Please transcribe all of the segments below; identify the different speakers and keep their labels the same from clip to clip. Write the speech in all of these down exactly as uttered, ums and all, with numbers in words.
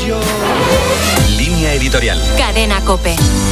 Speaker 1: yo. Línea editorial.
Speaker 2: Cadena COPE.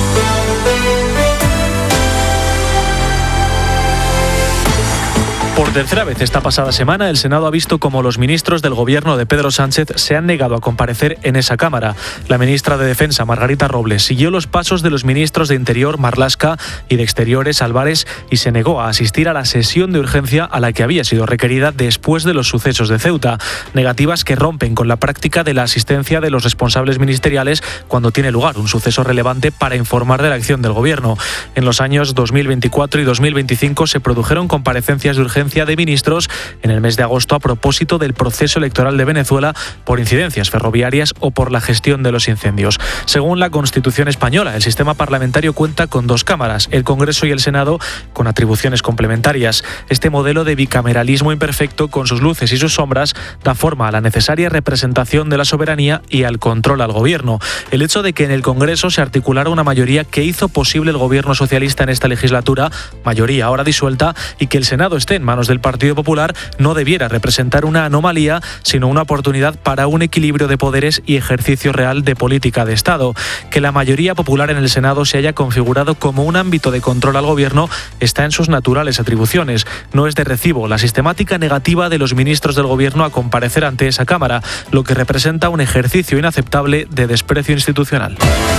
Speaker 3: Por tercera vez esta pasada semana, el Senado ha visto cómo los ministros del gobierno de Pedro Sánchez se han negado a comparecer en esa Cámara. La ministra de Defensa, Margarita Robles, siguió los pasos de los ministros de Interior, Marlaska, y de Exteriores, Álvarez, y se negó a asistir a la sesión de urgencia a la que había sido requerida después de los sucesos de Ceuta. Negativas que rompen con la práctica de la asistencia de los responsables ministeriales cuando tiene lugar un suceso relevante para informar de la acción del gobierno. En los años dos mil veinticuatro y dos mil veinticinco se produjeron comparecencias de urgencia de ministros en el mes de agosto a propósito del proceso electoral de Venezuela por incidencias ferroviarias o por la gestión de los incendios. Según la Constitución española, el sistema parlamentario cuenta con dos cámaras, el Congreso y el Senado, con atribuciones complementarias. Este modelo de bicameralismo imperfecto, con sus luces y sus sombras, da forma a la necesaria representación de la soberanía y al control al gobierno. El hecho de que en el Congreso se articulara una mayoría que hizo posible el gobierno socialista en esta legislatura, mayoría ahora disuelta, y que el Senado esté en manos del Partido Popular, no debiera representar una anomalía, sino una oportunidad para un equilibrio de poderes y ejercicio real de política de Estado. Que la mayoría popular en el Senado se haya configurado como un ámbito de control al gobierno está en sus naturales atribuciones. No es de recibo la sistemática negativa de los ministros del gobierno a comparecer ante esa Cámara, lo que representa un ejercicio inaceptable de desprecio institucional.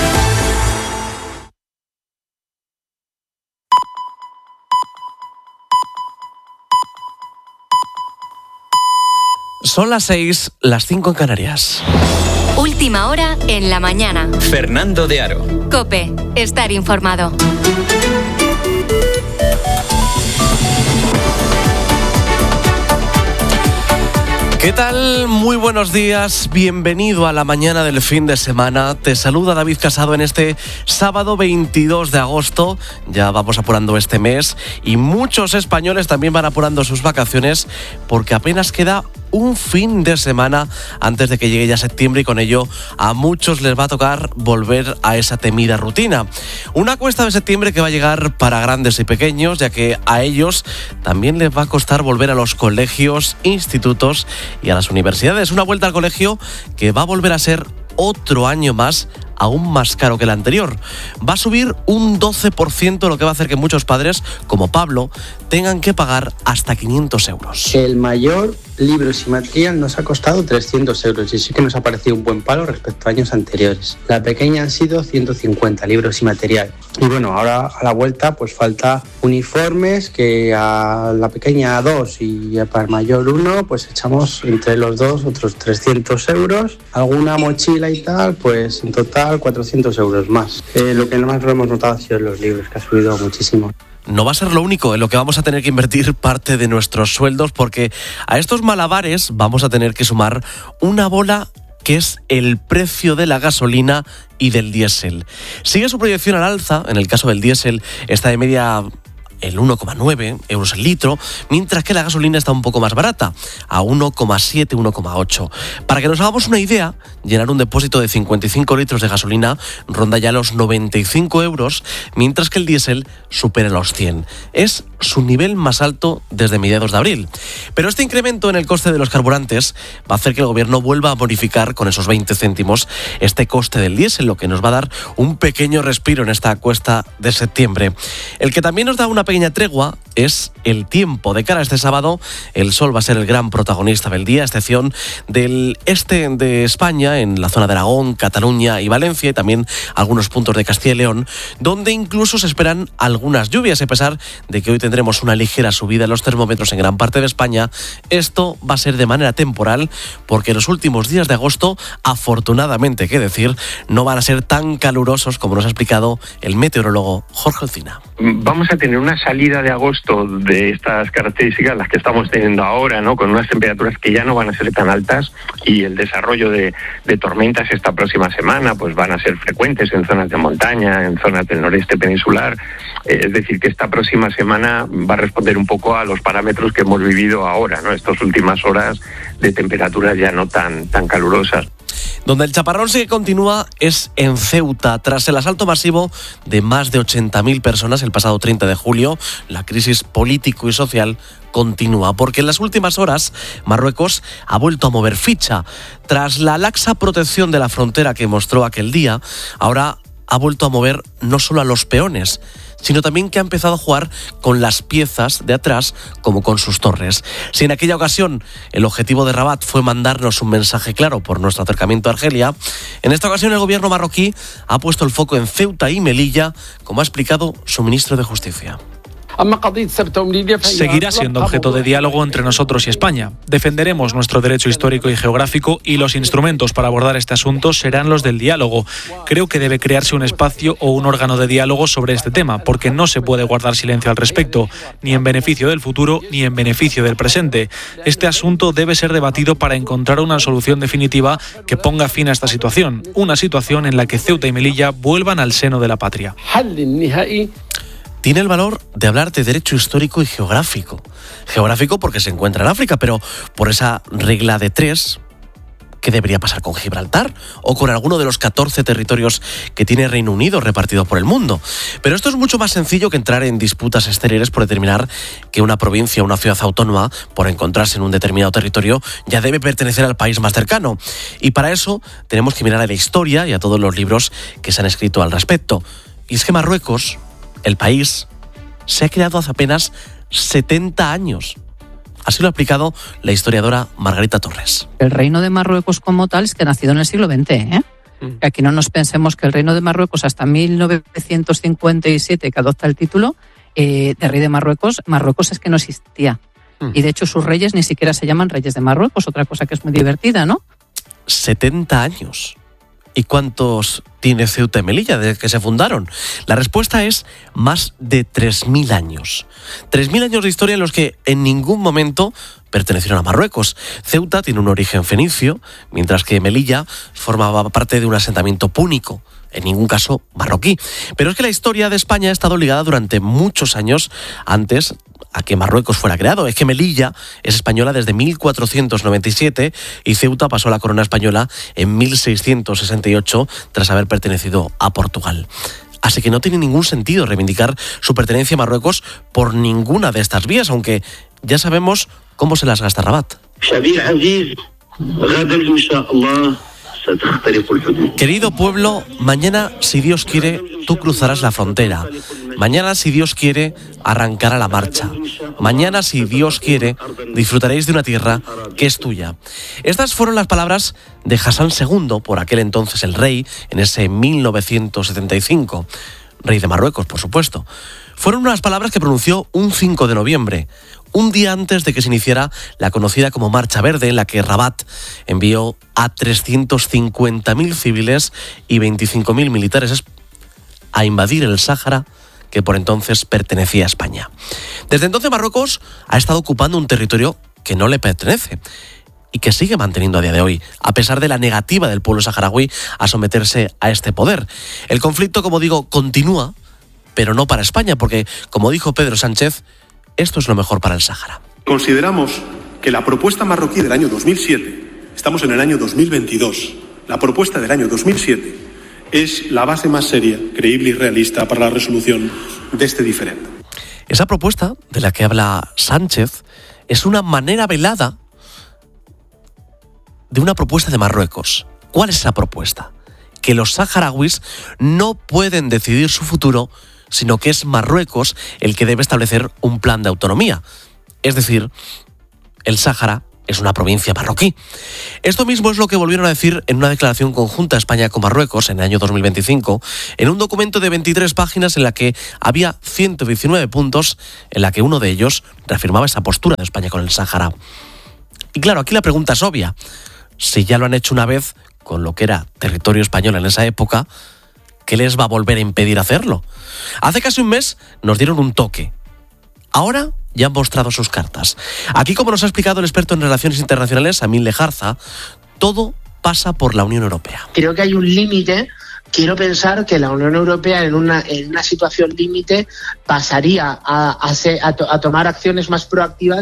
Speaker 4: Son las seis, las cinco en Canarias.
Speaker 2: Última hora en la mañana.
Speaker 1: Fernando de Aro.
Speaker 2: COPE. Estar informado.
Speaker 4: ¿Qué tal? Muy buenos días, bienvenido a la mañana del fin de semana. Te saluda David Casado en este sábado veintidós de agosto. Ya vamos apurando este mes y muchos españoles también van apurando sus vacaciones porque apenas queda un fin de semana antes de que llegue ya septiembre y con ello a muchos les va a tocar volver a esa temida rutina. Una cuesta de septiembre que va a llegar para grandes y pequeños, ya que a ellos también les va a costar volver a los colegios, institutos y a las universidades. Una vuelta al colegio que va a volver a ser otro año más aún más caro que el anterior. Va a subir un doce por ciento, lo que va a hacer que muchos padres, como Pablo, tengan que pagar hasta quinientos euros.
Speaker 5: El mayor, libros y material, nos ha costado trescientos euros y sí que nos ha parecido un buen palo respecto a años anteriores. La pequeña han sido ciento cincuenta libros y material. Y bueno, ahora a la vuelta pues falta uniformes, que a la pequeña dos y para el mayor uno, pues echamos entre los dos otros trescientos euros. Alguna mochila y tal, pues en total cuatrocientos euros más. Eh, lo que más lo hemos notado ha sido los libros, que ha subido muchísimo.
Speaker 4: No va a ser lo único en lo que vamos a tener que invertir parte de nuestros sueldos, porque a estos malabares vamos a tener que sumar una bola que es el precio de la gasolina y del diésel. Sigue su proyección al alza. En el caso del diésel está de media el uno coma nueve euros el litro, mientras que la gasolina está un poco más barata, a uno coma siete, uno coma ocho. Para que nos hagamos una idea, llenar un depósito de cincuenta y cinco litros de gasolina ronda ya los noventa y cinco euros, mientras que el diésel supera los cien. Es su nivel más alto desde mediados de abril. Pero este incremento en el coste de los carburantes va a hacer que el gobierno vuelva a bonificar con esos veinte céntimos este coste del diésel, lo que nos va a dar un pequeño respiro en esta cuesta de septiembre. El que también nos da una pequeña tregua es el tiempo. De cara a este sábado, el sol va a ser el gran protagonista del día, a excepción del este de España, en la zona de Aragón, Cataluña y Valencia, y también algunos puntos de Castilla y León, donde incluso se esperan algunas lluvias, a pesar de que hoy tendremos una ligera subida en los termómetros en gran parte de España. Esto va a ser de manera temporal, porque los últimos días de agosto, afortunadamente, hay que decir, no van a ser tan calurosos como nos ha explicado el meteorólogo Jorge Alsina.
Speaker 6: Vamos a tener una salida de agosto de estas características, las que estamos teniendo ahora, ¿no? Con unas temperaturas que ya no van a ser tan altas, y el desarrollo de, de tormentas esta próxima semana pues van a ser frecuentes en zonas de montaña, en zonas del noreste peninsular. Eh, es decir, que esta próxima semana va a responder un poco a los parámetros que hemos vivido ahora, ¿no? Estas últimas horas de temperaturas ya no tan, tan calurosas.
Speaker 4: Donde el chaparrón sí que continúa es en Ceuta. Tras el asalto masivo de más de ochenta mil personas el pasado treinta de julio, la crisis político y social continúa, porque en las últimas horas Marruecos ha vuelto a mover ficha. Tras la laxa protección de la frontera que mostró aquel día, ahora ha vuelto a mover no solo a los peones, sino también que ha empezado a jugar con las piezas de atrás, como con sus torres. Si en aquella ocasión el objetivo de Rabat fue mandarnos un mensaje claro por nuestro acercamiento a Argelia, en esta ocasión el gobierno marroquí ha puesto el foco en Ceuta y Melilla, como ha explicado su ministro de Justicia.
Speaker 3: Seguirá siendo objeto de diálogo entre nosotros y España. Defenderemos nuestro derecho histórico y geográfico y los instrumentos para abordar este asunto serán los del diálogo. Creo que debe crearse un espacio o un órgano de diálogo sobre este tema, porque no se puede guardar silencio al respecto, ni en beneficio del futuro ni en beneficio del presente. Este asunto debe ser debatido para encontrar una solución definitiva que ponga fin a esta situación, una situación en la que Ceuta y Melilla vuelvan al seno de la patria.
Speaker 4: Tiene el valor de hablar de derecho histórico y geográfico. Geográfico porque se encuentra en África, pero por esa regla de tres, ¿qué debería pasar con Gibraltar? O con alguno de los catorce territorios que tiene Reino Unido repartidos por el mundo. Pero esto es mucho más sencillo que entrar en disputas exteriores por determinar que una provincia o una ciudad autónoma, por encontrarse en un determinado territorio, ya debe pertenecer al país más cercano. Y para eso tenemos que mirar a la historia y a todos los libros que se han escrito al respecto. Y es que Marruecos, el país, se ha creado hace apenas setenta años. Así lo ha explicado la historiadora Margarita Torres.
Speaker 7: El reino de Marruecos como tal es que ha nacido en el siglo veinte, ¿eh? Mm. Aquí no nos pensemos que el reino de Marruecos hasta mil novecientos cincuenta y siete, que adopta el título eh, de rey de Marruecos, Marruecos es que no existía. Mm. Y de hecho sus reyes ni siquiera se llaman reyes de Marruecos, otra cosa que es muy divertida, ¿no?
Speaker 4: setenta años. ¿Y cuántos tiene Ceuta y Melilla desde que se fundaron? La respuesta es más de tres mil años. tres mil años de historia en los que en ningún momento pertenecieron a Marruecos. Ceuta tiene un origen fenicio, mientras que Melilla formaba parte de un asentamiento púnico, en ningún caso marroquí. Pero es que la historia de España ha estado ligada durante muchos años antes a que Marruecos fuera creado. Es que Melilla es española desde mil cuatrocientos noventa y siete y Ceuta pasó a la corona española en mil seiscientos sesenta y ocho tras haber pertenecido a Portugal. Así que no tiene ningún sentido reivindicar su pertenencia a Marruecos por ninguna de estas vías, aunque ya sabemos cómo se las gasta Rabat. Querido pueblo, mañana, si Dios quiere, tú cruzarás la frontera. Mañana, si Dios quiere, arrancará la marcha. Mañana, si Dios quiere, disfrutaréis de una tierra que es tuya. Estas fueron las palabras de Hassan segundo, por aquel entonces el rey, en ese mil novecientos setenta y cinco. Rey de Marruecos, por supuesto. Fueron unas palabras que pronunció un cinco de noviembre, un día antes de que se iniciara la conocida como Marcha Verde, en la que Rabat envió a trescientos cincuenta mil civiles y veinticinco mil militares a invadir el Sáhara, que por entonces pertenecía a España. Desde entonces Marruecos ha estado ocupando un territorio que no le pertenece y que sigue manteniendo a día de hoy, a pesar de la negativa del pueblo saharaui a someterse a este poder. El conflicto, como digo, continúa, pero no para España, porque, como dijo Pedro Sánchez, esto es lo mejor para el Sáhara.
Speaker 8: Consideramos que la propuesta marroquí del año dos mil siete, estamos en el año dos mil veintidós, la propuesta del año dos mil siete es la base más seria, creíble y realista para la resolución de este diferendo.
Speaker 4: Esa propuesta de la que habla Sánchez es una manera velada de una propuesta de Marruecos. ¿Cuál es esa propuesta? Que los saharauis no pueden decidir su futuro, sino que es Marruecos el que debe establecer un plan de autonomía. Es decir, el Sáhara es una provincia marroquí. Esto mismo es lo que volvieron a decir en una declaración conjunta España con Marruecos en el año dos mil veinticinco, en un documento de veintitrés páginas en la que había ciento diecinueve puntos, en la que uno de ellos reafirmaba esa postura de España con el Sáhara. Y claro, aquí la pregunta es obvia. Si ya lo han hecho una vez con lo que era territorio español en esa época, ¿qué les va a volver a impedir hacerlo? Hace casi un mes nos dieron un toque. Ahora ya han mostrado sus cartas. Aquí, como nos ha explicado el experto en relaciones internacionales, Amin Lejarza, todo pasa por la Unión Europea.
Speaker 9: Creo que hay un límite. Quiero pensar que la Unión Europea en una, en una situación límite pasaría a, a, ser, a, to, a tomar acciones más proactivas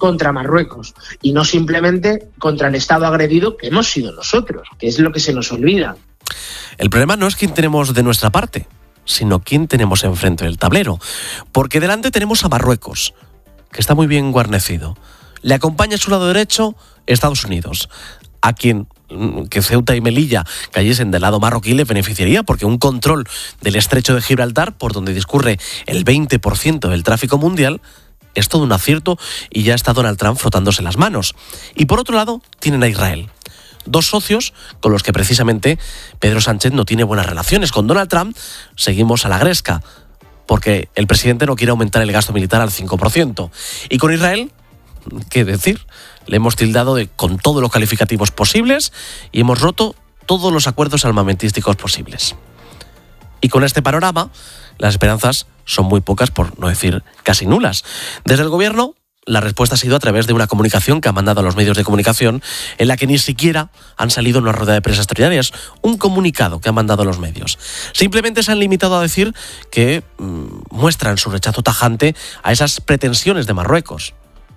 Speaker 9: contra Marruecos y no simplemente contra el Estado agredido que hemos sido nosotros, que es lo que se nos olvida.
Speaker 4: El problema no es quién tenemos de nuestra parte, sino quién tenemos enfrente del tablero. Porque delante tenemos a Marruecos, que está muy bien guarnecido. Le acompaña a su lado derecho Estados Unidos, a quien que Ceuta y Melilla cayesen del lado marroquí le beneficiaría, porque un control del estrecho de Gibraltar, por donde discurre el veinte por ciento del tráfico mundial, es todo un acierto y ya está Donald Trump frotándose las manos. Y por otro lado tienen a Israel. Dos socios con los que precisamente Pedro Sánchez no tiene buenas relaciones. Con Donald Trump seguimos a la gresca, porque el presidente no quiere aumentar el gasto militar al cinco por ciento. Y con Israel, ¿qué decir? Le hemos tildado de, con todos los calificativos posibles y hemos roto todos los acuerdos armamentísticos posibles. Y con este panorama, las esperanzas son muy pocas, por no decir casi nulas. Desde el gobierno, la respuesta ha sido a través de una comunicación que han mandado a los medios de comunicación, en la que ni siquiera han salido en una rueda de prensa extraordinaria. Un comunicado que han mandado a los medios. Simplemente se han limitado a decir que mmm, muestran su rechazo tajante a esas pretensiones de Marruecos.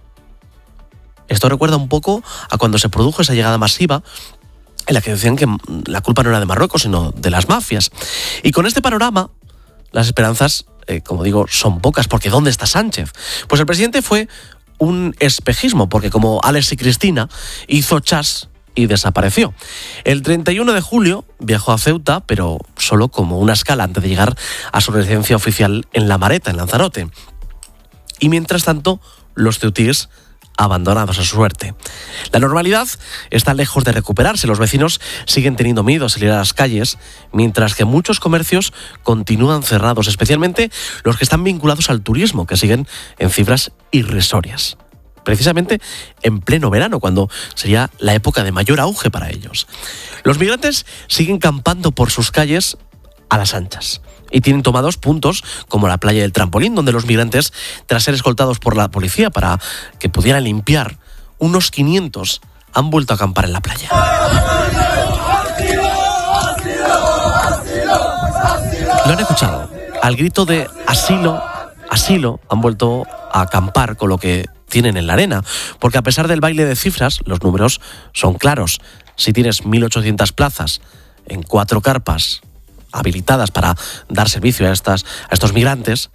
Speaker 4: Esto recuerda un poco a cuando se produjo esa llegada masiva en la que decían que la culpa no era de Marruecos, sino de las mafias. Y con este panorama, las esperanzas, eh, como digo, son pocas, porque ¿dónde está Sánchez? Pues el presidente fue un espejismo, porque como Alex y Cristina, hizo chas y desapareció. El treinta y uno de julio viajó a Ceuta, pero solo como una escala antes de llegar a su residencia oficial en La Mareta, en Lanzarote. Y mientras tanto, los ceutíes abandonados a su suerte. La normalidad está lejos de recuperarse. Los vecinos siguen teniendo miedo a salir a las calles, mientras que muchos comercios continúan cerrados, especialmente los que están vinculados al turismo, que siguen en cifras irrisorias. Precisamente en pleno verano, cuando sería la época de mayor auge para ellos. Los migrantes siguen campando por sus calles a las anchas. Y tienen tomados puntos como la playa del Trampolín, donde los migrantes, tras ser escoltados por la policía para que pudieran limpiar, unos quinientos han vuelto a acampar en la playa. Lo han escuchado. Al grito de asilo, asilo, han vuelto a acampar con lo que tienen en la arena. Porque a pesar del baile de cifras, los números son claros. Si tienes mil ochocientas plazas en cuatro carpas habilitadas para dar servicio a, estas, a estos migrantes,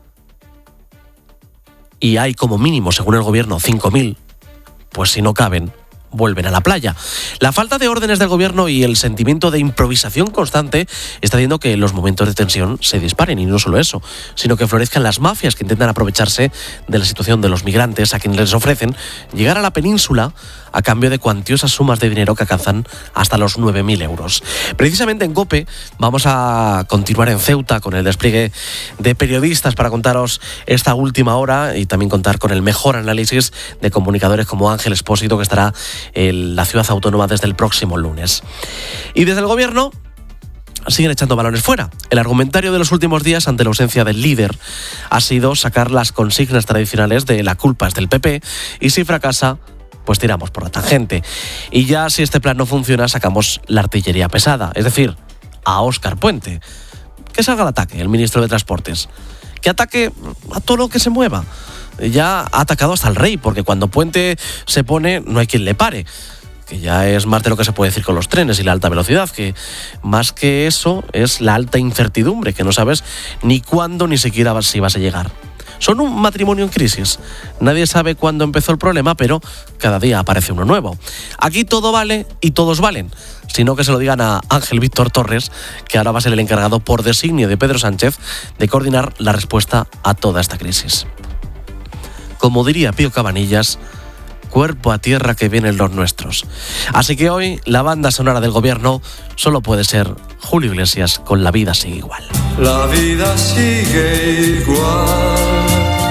Speaker 4: y hay como mínimo, según el gobierno, cinco mil, pues si no caben, vuelven a la playa. La falta de órdenes del gobierno y el sentimiento de improvisación constante está haciendo que los momentos de tensión se disparen, y no solo eso, sino que florezcan las mafias que intentan aprovecharse de la situación de los migrantes, a quienes les ofrecen llegar a la península a cambio de cuantiosas sumas de dinero que alcanzan hasta los nueve mil euros. Precisamente en COPE vamos a continuar en Ceuta con el despliegue de periodistas para contaros esta última hora y también contar con el mejor análisis de comunicadores como Ángel Expósito, que estará en la ciudad autónoma desde el próximo lunes. Y desde el gobierno siguen echando balones fuera. El argumentario de los últimos días ante la ausencia del líder ha sido sacar las consignas tradicionales de la culpa es del P P, y si fracasa, pues tiramos por la tangente. Y ya si este plan no funciona, sacamos la artillería pesada, es decir, a Óscar Puente. Que salga al ataque el ministro de Transportes. Que ataque a todo lo que se mueva. Ya ha atacado hasta al rey, porque cuando Puente se pone no hay quien le pare. Que ya es más de lo que se puede decir con los trenes y la alta velocidad, que más que eso es la alta incertidumbre, que no sabes ni cuándo ni siquiera si vas a llegar. Son un matrimonio en crisis. Nadie sabe cuándo empezó el problema, pero cada día aparece uno nuevo. Aquí todo vale y todos valen. Sino que se lo digan a Ángel Víctor Torres, que ahora va a ser el encargado por designio de Pedro Sánchez de coordinar la respuesta a toda esta crisis. Como diría Pío Cabanillas, cuerpo a tierra que vienen los nuestros. Así que hoy la banda sonora del gobierno solo puede ser Julio Iglesias con La vida sigue igual.
Speaker 10: La vida sigue igual.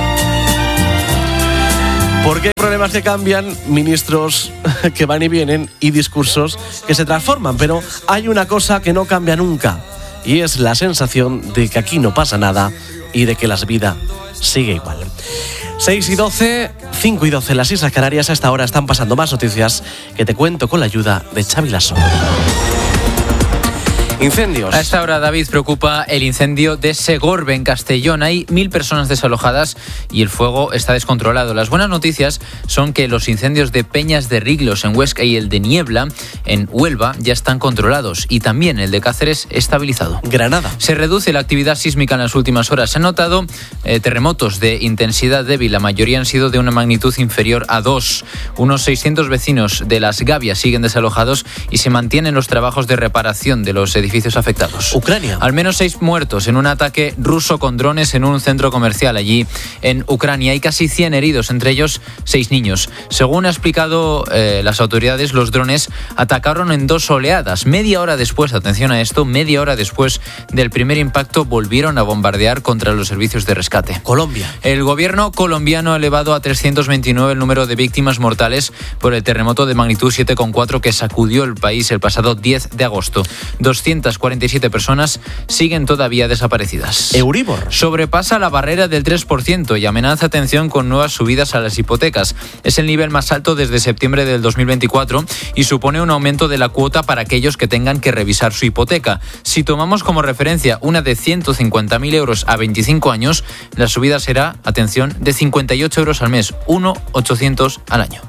Speaker 4: Porque hay problemas que cambian, ministros que van y vienen y discursos que se transforman, pero hay una cosa que no cambia nunca, y es la sensación de que aquí no pasa nada y de que la vida sigue igual. seis y doce, cinco y doce en las Islas Canarias. A esta hora están pasando más noticias que te cuento con la ayuda de Xavi Lasso. Incendios.
Speaker 11: A esta hora, David, preocupa el incendio de Segorbe, en Castellón. Hay mil personas desalojadas y el fuego está descontrolado. Las buenas noticias son que los incendios de Peñas de Riglos en Huesca y el de Niebla en Huelva ya están controlados, y también el de Cáceres estabilizado.
Speaker 4: Granada.
Speaker 11: Se reduce la actividad sísmica en las últimas horas. Se han notado eh, terremotos de intensidad débil. La mayoría han sido de una magnitud inferior a dos. Unos seiscientos vecinos de Las Gavias siguen desalojados y se mantienen los trabajos de reparación de los edificios afectados.
Speaker 4: Ucrania.
Speaker 11: Al menos seis muertos en un ataque ruso con drones en un centro comercial allí en Ucrania. Hay casi cien heridos, entre ellos seis niños. Según ha explicado eh, las autoridades, los drones atacaron en dos oleadas. Media hora después, atención a esto, media hora después del primer impacto volvieron a bombardear contra los servicios de rescate.
Speaker 4: Colombia.
Speaker 11: El gobierno colombiano ha elevado a trescientos veintinueve el número de víctimas mortales por el terremoto de magnitud siete coma cuatro que sacudió el país el pasado diez de agosto. doscientas cuarenta y siete personas siguen todavía desaparecidas.
Speaker 4: Euribor.
Speaker 11: Sobrepasa la barrera del tres por ciento y amenaza atención con nuevas subidas a las hipotecas. Es el nivel más alto desde septiembre del dos mil veinticuatro y supone un aumento de la cuota para aquellos que tengan que revisar su hipoteca. Si tomamos como referencia una de ciento cincuenta mil euros a veinticinco años, la subida será, atención, de cincuenta y ocho euros al mes, mil ochocientos al año.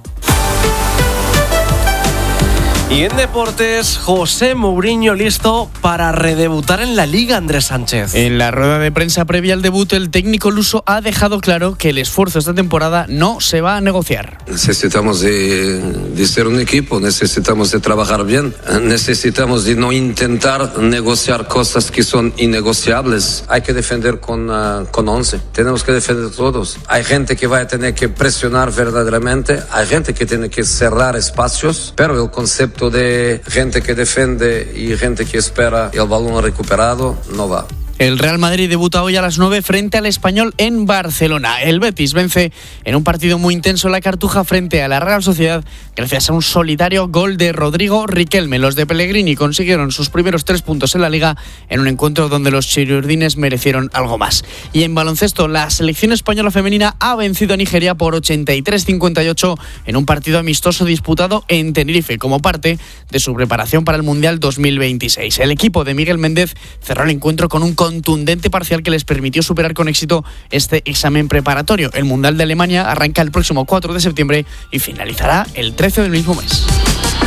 Speaker 4: Y en deportes, José Mourinho listo para redebutar en la Liga, Andrés Sánchez.
Speaker 12: En la rueda de prensa previa al debut, el técnico luso ha dejado claro que el esfuerzo esta temporada no se va a negociar.
Speaker 13: Necesitamos de, de ser un equipo, necesitamos de trabajar bien, necesitamos de no intentar negociar cosas que son innegociables. Hay que defender con, uh, con once, tenemos que defender todos. Hay gente que va a tener que presionar verdaderamente, hay gente que tiene que cerrar espacios, pero el concepto de gente que defiende y gente que espera el balón recuperado no va.
Speaker 12: El Real Madrid debuta hoy a las nueve frente al Español en Barcelona. El Betis vence en un partido muy intenso la Cartuja frente a la Real Sociedad gracias a un solitario gol de Rodrigo Riquelme. Los de Pellegrini consiguieron sus primeros tres puntos en la Liga en un encuentro donde los chiriurdines merecieron algo más. Y en baloncesto, la selección española femenina ha vencido a Nigeria por ochenta y tres cincuenta y ocho en un partido amistoso disputado en Tenerife como parte de su preparación para el Mundial dos mil veintiséis. El equipo de Miguel Méndez cerró el encuentro con un contundente parcial que les permitió superar con éxito este examen preparatorio. El Mundial de Alemania arranca el próximo cuatro de septiembre y finalizará el trece del mismo mes.